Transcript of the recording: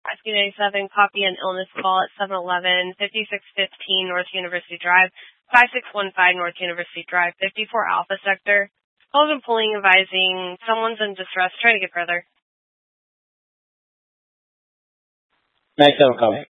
Rescue 97, copy an illness call at 711 5615 North University Drive, 5615 North University Drive, 54 Alpha Sector. Calls and pulling, advising someone's in distress. Try to get further. 97 copy.